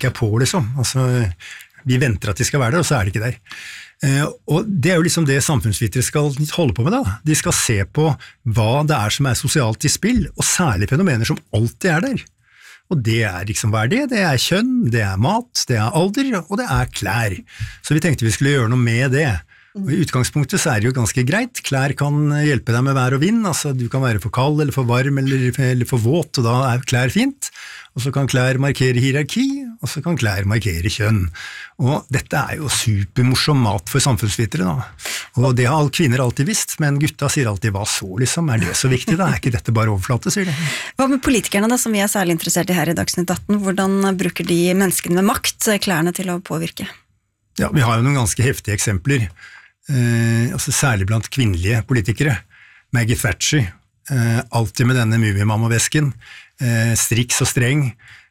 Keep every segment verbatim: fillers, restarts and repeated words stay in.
ikke er på, liksom. Altså, vi venter at de skal være der, og så er de ikke der. Uh, og det er jo liksom det samfunnsvitere skal holde på med da. De skal se på hva det er som er sosialt i spill, og særlig fenomener som alltid er der. Og det er liksom, hva er det? Det er kjønn, det er mat, det er alder, og det er klær. Så vi tenkte vi skulle gjøre noe med det. Og i utgangspunktet så er det jo ganske greit. Klær kan hjelpe deg med vær og vind, altså du kan være for kald eller for varm eller, eller for våt, og da er klær fint. Og så kan klær markere hierarki, og så kan klær markere kjønn. Og dette er jo supermorsom mat for samfunnsvitere da. Og det har alle kvinner alltid visst, men gutta sier alltid, hva så liksom? Er det så viktig da? Er ikke dette bare overflate, sier de. Hva med politikerne da, som vi er særlig interessert i her i Dagsnytt atten? Hvordan bruker de menneskene med makt klærne til å påvirke? Ja, vi har jo noen ganske heftige eksempler. Eh, altså særlig blant kvinnelige politikere. Maggie Thatcher, eh, alltid med denne Mumiemamma-vesken, eh, striks og streng.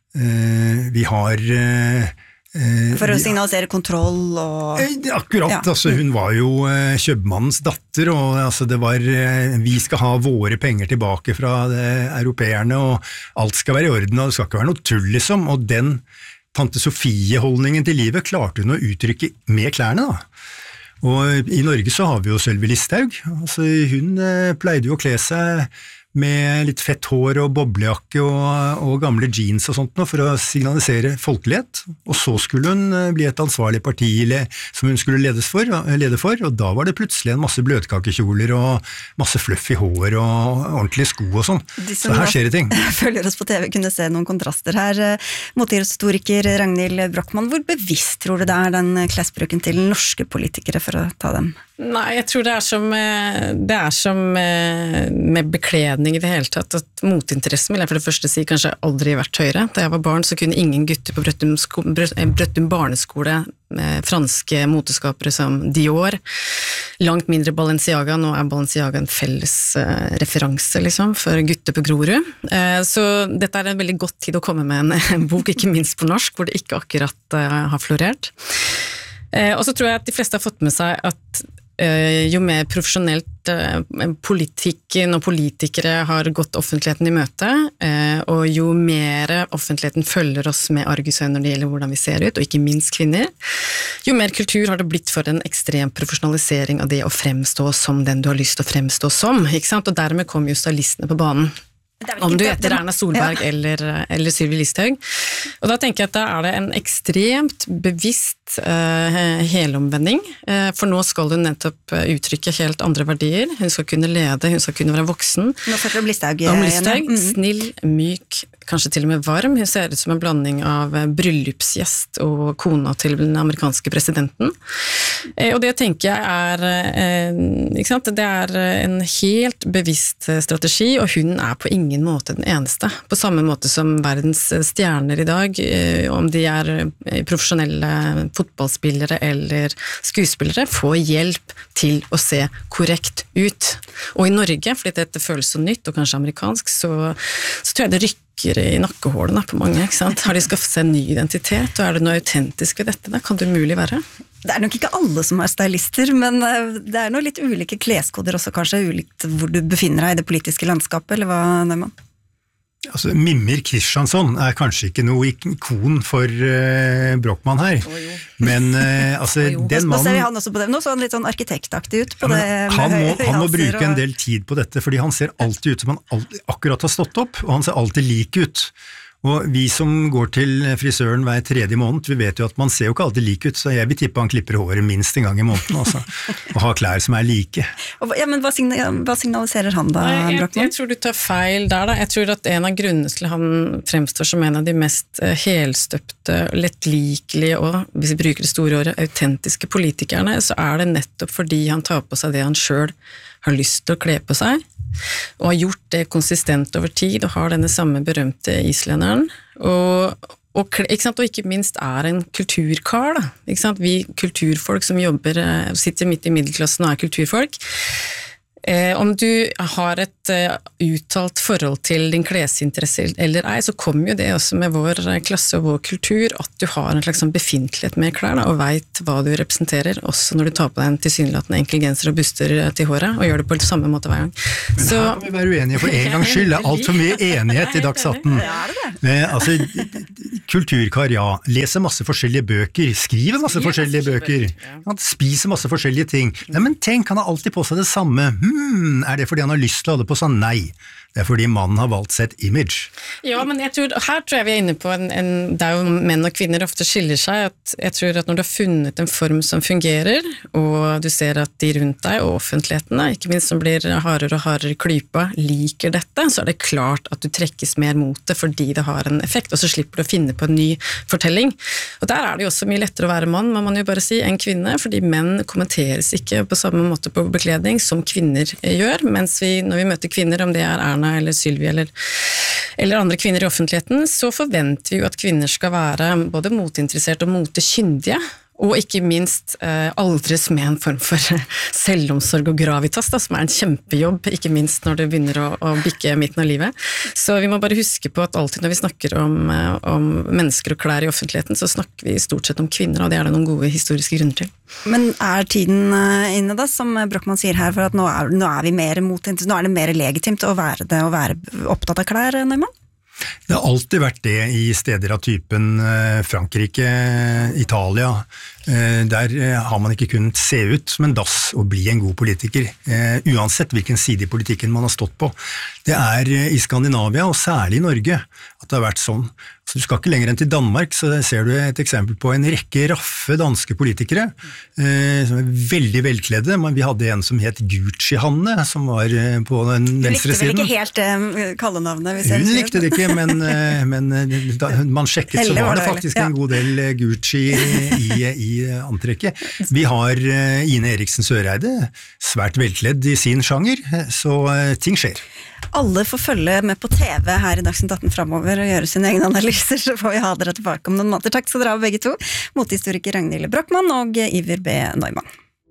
Eh, vi har eh, For å signalisere kontroll og... Akkurat, ja. Altså, hun var jo eh, kjøpmannens datter, og altså, det var eh, vi skal ha våre penger tilbake fra eh, europeerne, og alt skal være i orden, og det skal ikke være noe tull, liksom. Og den tante Sofie-holdningen til livet klarte hun å uttrykke med klærne, da. Og i Norge så har vi jo Sølvi Listhaug. Altså, hun eh, pleide jo å kle seg med litt fett hår og boblejakke og, og gamle jeans og sånt for å signalisere folkelighet. Og så skulle hun bli et ansvarlig parti som hun skulle ledes for, lede for, og da var det plutselig en masse bløtkakekjoler og masse fluff i hår og ordentlige sko og sånn. Så her skjer det ting. Følger oss på T V kunne se noen kontraster her. Motehistoriker Ragnhild Brochmann, hvor bevisst tror du det er den klesbruken til norske politikere for å ta dem? Nei, jeg tror det er som, det er som med bekledning i det hele tatt, at motinteressen vil jeg for det første si kanskje aldri vært høyere. Da jeg var barn så kunne ingen gutter på Brøttum, sko, Brøttum barneskole med franske moteskapere som Dior, langt mindre Balenciaga. Nå er Balenciaga en felles uh, referanse liksom, for gutter på Grorud. Uh, så dette er en veldig godt tid å komme med en, en bok, ikke minst på norsk, hvor det ikke akkurat uh, har florert. Uh, og så tror jeg at de fleste har fått med seg at Uh, jo mer profesjonelt uh, politikken og politikere har gått offentligheten i møte, uh, og jo mer offentligheten følger oss med argusøyne når det gjelder hvordan vi ser ut, og ikke minst kvinner, jo mer kultur har det blitt for en ekstrem profesjonalisering av det å fremstå som den du har lyst til å fremstå som, ikke sant? Og dermed kom jo stylistene på banen. Om du heter Erna Solberg ja. eller, eller Sylvi Listhaug. Og da tenker jeg at da er det en ekstremt bevisst uh, helomvending, uh, for nå skal hun nettopp uttrykke helt andre verdier. Hun skal kunne lede, hun skal kunne være voksen. Nå snakker vi om Listhaug. Om Listhaug, mm. Snill, myk, kanskje til og med varm. Hun ser ut som en blanding av bryllupsgjest og kona til den amerikanske presidenten. Uh, og det tenker jeg er, uh, ikke sant? Det er en helt bevisst strategi, og hun er på ingen måte den eneste. På samme måte som verdens stjerner i dag, om de er profesjonelle fotballspillere eller skuespillere, får hjelp til å se korrekt ut. Og i Norge, fordi dette føles så nytt og kanskje amerikansk, så, så tror jeg det rykker i nakkehålene på mange, ikke sant? Har de skaffet seg en ny identitet, og er det noe autentisk ved dette? Da kan det mulig være. Det er nok ikke alle som er stylister, men det er noe litt ulike kleskoder også, kanskje ulikt hvor du befinner deg i det politiske landskapet, eller hva, Neumann? Altså, Mimir Kristiansson er kanskje ikke noe ikon for uh, Brochmann her, oh, men uh, altså, oh, den mannen... Nå ser vi han også på det, nå så han litt sånn arkitektaktig ut på ja, det. Han må, han må bruke og... en del tid på dette, fordi han ser alltid ut som han alltid, akkurat har stått opp, og han ser alltid lik ut. Og vi som går til frisøren hver tredje måned, vi vet jo at man ser jo ikke alltid lik ut, så jeg vil tippe han klipper håret minst en gang i måneden, altså, og har klær som er like. Ja, men hva, signal, hva signaliserer han da, Nei, jeg, Brochmann? Jeg tror du tar feil der da. Jeg tror at en av grunnene til han fremstår som en av de mest helstøpte, lettlikelige og, hvis vi bruker det store året, autentiske politikerne, så er det nettopp fordi han tar på seg det han selv har lyst til å kle på seg, og har gjort det konsistent over tid, og har denne samme berømte islenderen, og, og, ikke sant? Og ikke minst er en kulturkar, da. Ikke sant? Vi kulturfolk som jobber, sitter midt i middelklassen og er kulturfolk. Eh, om du har et et uh, uttalt forhold til din klesinteresse eller ei, så kommer jo det også med vår klasse og vår kultur, at du har en slags sånn befintlighet med klær, da, og vet hva du representerer, også når du tar på deg en tilsynelatende enkel genser og buster til håret, og gjør det på samme måte hver gang. Men så, her kan vi være uenige for en gangs skyld, det er alt for mye enighet i Dags atten. Men, altså, kulturkar, ja, leser masse forskjellige bøker, skriver masse forskjellige bøker, han spiser masse forskjellige ting. Nei, men tenk, han har alltid på seg det samme. Hmm, er det fordi han har lyst til å ha det på sånn? Nei. Det er fordi mannen har valgt seg et image. Ja, men jeg tror, her tror jeg vi er inne på en, en, det er jo menn og kvinner ofte skiller seg, at jeg tror at når du har funnet en form som fungerer, og du ser at de rundt deg og offentligheten, ikke minst som blir hardere og hardere klypa, liker dette, så er det klart at du trekkes mer mot det fordi det har en effekt, og så slipper du å finne på en ny fortelling. Og der er det jo også mye lettere å være mann, må man jo bare si, enn kvinne, fordi menn kommenteres ikke på samme måte på bekledning som kvinner gjør, mens vi, når vi møter kvinner, om det er Erna eller Sylvie eller, eller andre kvinner i offentligheten, så forventer vi jo at kvinner skal være både motinteressert og motekyndige, og ikke minst eh, aldres med en form for selvomsorg og gravitas, da, som er en kjempejobb, ikke minst når det begynner å, å bikke midten av livet. Så vi må bare huske på at alltid når vi snakker om, om mennesker og klær i offentligheten, så snakker vi stort sett om kvinner, og det er det noen gode historiske grunner til. Men er tiden inne da, som Brochmann sier her, for at nå er, nå er vi mer motinteressert, nå er det mer legitimt å være det, å være opptatt av klær, Neumann? Det har alltid vært det i steder av typen Frankrike, Italia. Der har man ikke kunnet se ut som en dass og bli en god politiker, uansett hvilken side i politikken man har stått på. Det er i Skandinavia, og særlig i Norge, at det har vært sånn. Så du skal ikke lenger enn til Danmark, så ser du et eksempel på en rekke raffe danske politikere, eh, som er veldig velkledde. Vi hadde en som het Gucci-Hanne, som var på den venstre siden. Du likte vel ikke helt uh, kallenavnet? Hun likte det ikke, men, uh, men da man sjekket, så var det faktisk en god del Gucci i, i antrekket. Vi har uh, Ine Eriksen Søreide, svært velkledd i sin sjanger, så uh, ting skjer. Alle får følge med på T V her i Dagsnytt atten fremover og gjøre sine egne analyser, så får vi ha dere tilbake om noen måneder. Takk skal dere ha begge to, motehistoriker Ragnhild Brochmann og Iver B. Neumann.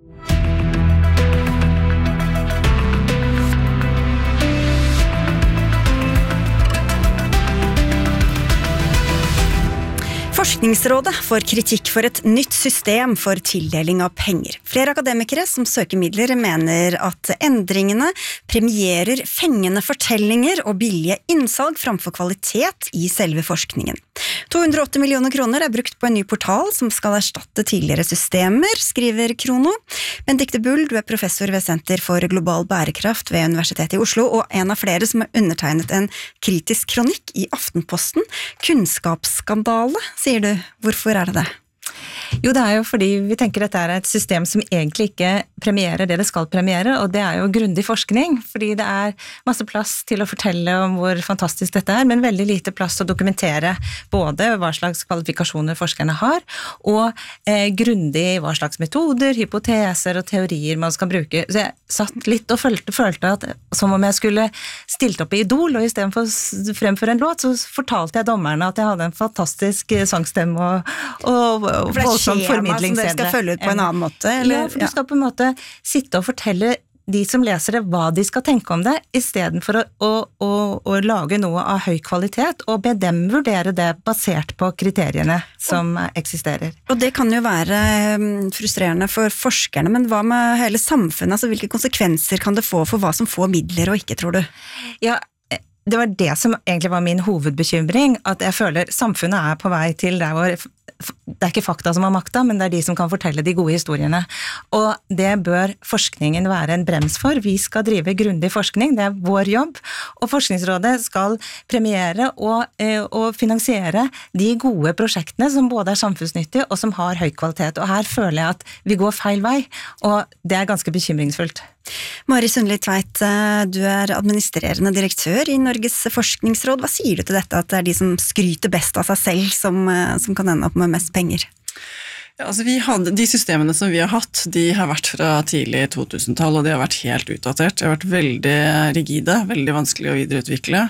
Forskningsrådet får kritikk for et nytt system for tildeling av penger. Flere akademikere som søker midler mener at endringene premierer fengende fortellinger og billige innsalg framfor kvalitet i selve forskningen. to hundre og åtti millioner kroner er brukt på en ny portal som skal erstatte tidligere systemer, skriver Krono. Benedikte Bull, du er professor ved Senter for global bærekraft ved Universitetet i Oslo, og en av flere som har undertegnet en kritisk kronikk i Aftenposten. Kunnskapsskandale, sier du. Hvorfor er det det? Jo, det er jo fordi vi tenker dette er et system som egentlig ikke premierer det det skal premiere, og det er jo grundig forskning, fordi det er masse plass til å fortelle om hvor fantastisk dette er, men veldig lite plass til å dokumentere både hva slags kvalifikasjoner forskerne har, og eh, grundig hva slags metoder, hypoteser og teorier man skal bruke. Så jeg satt litt og følte, følte at som om jeg skulle stilt opp i Idol, og i stedet for å fremføre en låt, så fortalte jeg dommerne at jeg hadde en fantastisk sangstemme og, og, og for det er skjema som dere skal følge ut på en annen måte? Eller? Ja, for du skal på en måte sitte og fortelle de som leser det hva de skal tenke om det, i stedet for å, å, å, å lage noe av høy kvalitet, og be dem vurdere det basert på kriteriene som eksisterer. Og det kan jo være frustrerende for forskerne, men hva med hele samfunnet? Altså, hvilke konsekvenser kan det få for hva som får midler og ikke, tror du? Ja, det var det som egentlig var min hovedbekymring, at jeg føler samfunnet er på vei til der hvor det er ikke fakta som har makta, men det er de som kan fortelle de gode historiene. Og det bør forskningen være en brems for. Vi skal drive grundig forskning, det er vår jobb, og Forskningsrådet skal premiere og, og finansiere de gode prosjektene som både er samfunnsnyttige og som har høy kvalitet. Og her føler jeg at vi går feil vei, og det er ganske bekymringsfullt. Mari Sundli Tveit, du er administrerende direktør i Norges forskningsråd. Hva sier du til dette, at det er de som skryter best av seg selv som, som kan ende opp med mest penger? Ja, altså vi hadde, de systemene som vi har hatt, de har vært fra tidlig to tusen-tall, og de har vært helt utdatert. De har vært veldig rigide, veldig vanskelig å videreutvikle.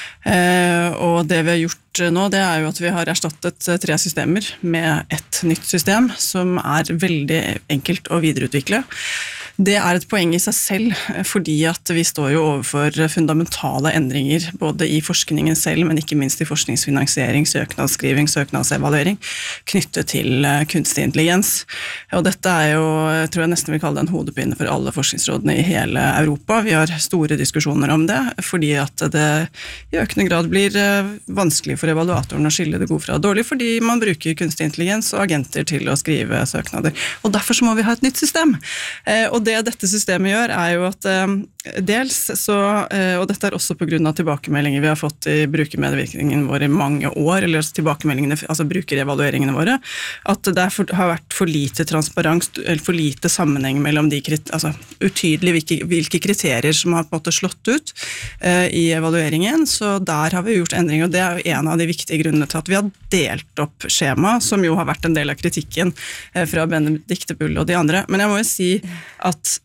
Eh, og det vi har gjort nå, det er jo at vi har erstattet tre systemer med et nytt system, som er veldig enkelt å videreutvikle. Det er et poeng i seg selv, fordi at vi står jo overfor fundamentale endringer, både i forskningen selv, men ikke minst i forskningsfinansiering, søknadsskriving, søknadsevaluering, knyttet til kunstig intelligens. Og dette er jo, jeg tror jeg nesten vil kalle det en hodepine for alle forskningsrådene i hele Europa. Vi har store diskusjoner om det, fordi at det i økende grad blir vanskelig for evaluatoren å skille det gode fra dårlig, fordi man bruker kunstig intelligens og agenter til å skrive søknader. Og derfor så må vi ha et nytt system. Og det dette systemet gjør er jo at dels, så, og dette er også på grunn av tilbakemeldinger vi har fått i brukermedvirkningen vår i mange år, eller tilbakemeldingene, altså brukerevalueringene våre, at det for, har vært for lite transparens, eller for lite sammenheng mellom de, altså utydelig hvilke, hvilke kriterier som har på en måte slått ut uh, i evalueringen, så der har vi gjort endringer, og det er jo en av de viktige grunnene til at vi har delt opp skjema, som jo har vært en del av kritikken uh, fra Benedikte Bull og de andre. Men jeg må jo si at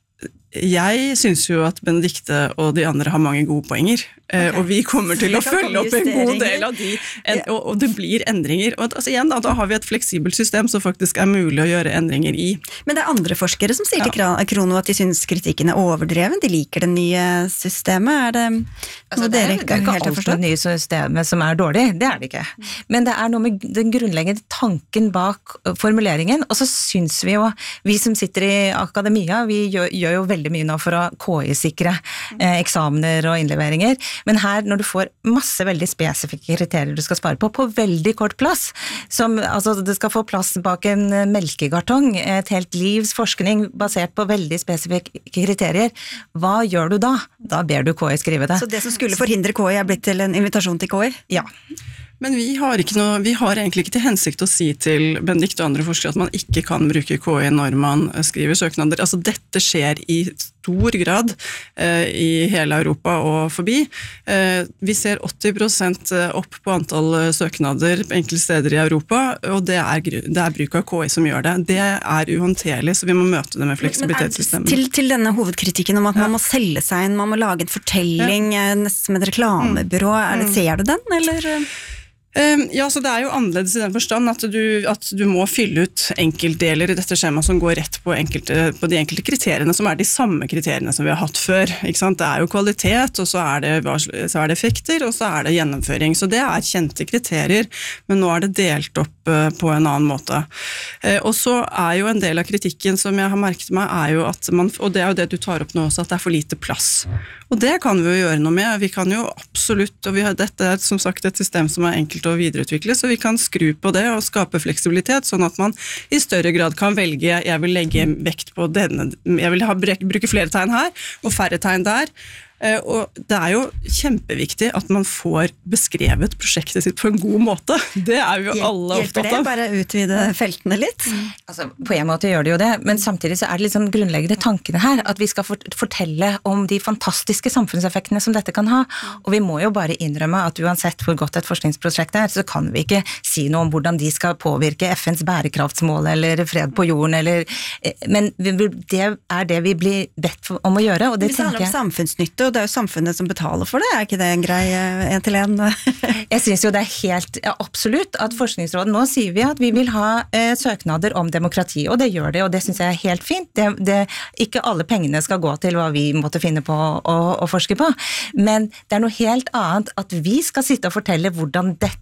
jeg synes jo at Benedikte og de andre har mange gode poenger, okay. Og vi kommer til å følge opp en god del av de, en, og, og det blir endringer. Og altså igjen da, da har vi et fleksibelt system som faktisk er mulig å gjøre endringer i. Men det er andre forskere som sier ja. til Krono at de synes kritikken er overdreven, de liker det nye systemet. Er det altså, det, er, det er ikke alt det nye systemet som er dårlig, det er det ikke. Men det er noe med den grunnleggende tanken bak formuleringen, og så synes vi jo, vi som sitter i akademia, vi gjør, gjør jo veldig mye nå for å K I-sikre eh, eksamener og innleveringer, men her når du får masse veldig spesifikke kriterier du skal spare på, på veldig kort plass, som altså det skal få plass bak en melkekartong, et helt livs forskning basert på veldig spesifikke kriterier, hva gjør du da? Da ber du K I skrive det. Så det som skulle forhindre K I er blitt til en invitasjon til K I? Ja. Men vi har, ikke noe, vi har egentlig ikke til hensikt å si til Benedikte og andre forskere at man ikke kan bruke K I når man skriver søknader. Altså dette skjer i stor grad eh, i hele Europa og forbi. Eh, vi ser åtti prosent opp på antall søknader på enkelte steder i Europa, og det er, det er bruk av K I som gjør det. Det er uhåndterlig, så vi må møte det med fleksibilitetssystemet. Til, til denne hovedkritikken om at ja. man må selge seg inn, man må lage en fortelling, ja. nesten som et reklamebyrå, er det, ser du den, eller? Ja, så det er jo annerledes i den forstand at du, at du må fylle ut enkeltdeler i dette skjemaet som går rett på, enkelte, på de enkelte kriteriene, som er de samme kriteriene som vi har hatt før. Ikke sant? Det er jo kvalitet, og så er, det, så er det effekter, og så er det gjennomføring. Så det er kjente kriterier, men nå er det delt opp på en annen måte. Og så er jo en del av kritikken som jeg har merket meg, er jo at man, og det er jo det du tar opp nå også, at det er for lite plass. Og det kan vi jo gjøre noe med. Vi kan jo absolutt, og vi har, dette er som sagt et system som er enkelt å videreutvikle, så vi kan skru på det og skape fleksibilitet, sånn at man i større grad kan velge, jeg vil legge vekt på denne, jeg vil ha, bruke flere tegn her, og færre tegn der. Og det er jo kjempeviktig at man får beskrevet prosjektet sitt på en god måte. Det er vi jo alle opptatt av. Hjelper det bare å utvide feltene litt? Mm. Altså, på en måte gjør det jo det, men samtidig så er det liksom grunnleggende tankene her, at vi skal fortelle om de fantastiske samfunnseffektene som dette kan ha, og vi må jo bare innrømme at uansett hvor godt et forskningsprosjekt er, så kan vi ikke si noe om hvordan de skal påvirke F N's bærekraftsmål eller fred på jorden, eller, men det er det vi blir bedt om å gjøre, og det tenker jeg. Det handler om samfunnsnytte, og det er jo samfunnet som betaler for det, er ikke det en grei en til en? Jeg synes jo det er helt ja, absolutt at Forskningsrådet, nå sier vi at vi vil ha eh, søknader om demokrati, og det gjør det, og det synes jeg er helt fint. Det, det, ikke alle pengene skal gå til hva vi måtte finne på og, og forske på, men det er noe helt annet at vi skal sitte og fortelle hvordan dette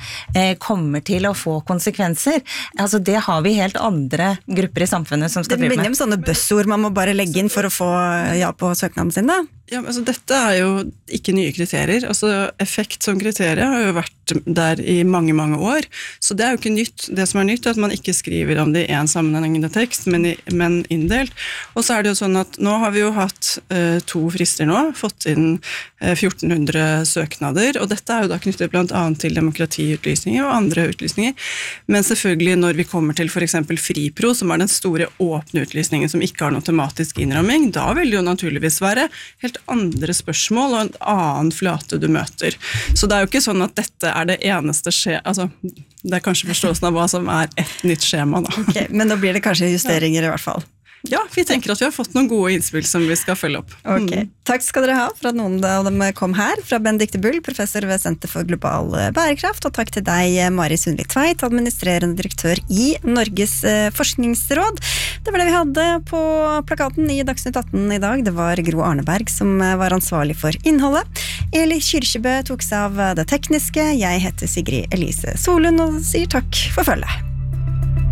kommer til å få konsekvenser. Altså det har vi helt andre grupper i samfunnet som skal drive med. Det begynner med sånne buzzord man må bare legge inn for å få ja på søknaden sin da? Ja, altså dette er jo ikke nye kriterier. Altså effekt som kriterier har jo vært der i mange, mange år. Så det er jo ikke nytt. Det som er nytt er at man ikke skriver om det i en sammenhengende tekst, men, i, men inndelt. Og så er det jo sånn at nå har vi jo hatt uh, to frister nå, fått inn uh, fjorten hundre søknader, og dette er jo da knyttet blant annet til demokratiutlysninger og andre utlysninger. Men selvfølgelig når vi kommer til for eksempel FriPro, som er den store åpne utlysningen som ikke har noe tematisk innramming, da vil det jo naturligvis være helt andre spørsmål og en annen flate du møter. Så det er jo ikke sånn at dette er det eneste skje... Altså, det er kanskje forståelsen av hva som er et nytt skjema da. Okay, men da blir det kanskje justeringer i hvert fall. Ja, vi tenker at vi har fått noen gode innspill som vi skal følge opp. Ok, takk skal dere ha for at noen av dem kom her, fra Benedikte Bull, professor ved Senter for global bærekraft, og takk til deg, Mari Sundvik Tveit, administrerende direktør i Norges forskningsråd. Det var det vi hadde på plakaten i Dagsnytt atten i dag. Det var Gro Arneberg som var ansvarlig for innholdet. Eli Kyrkjebø tok seg av det tekniske. Jeg heter Sigrid Elise Solund og sier takk for følget.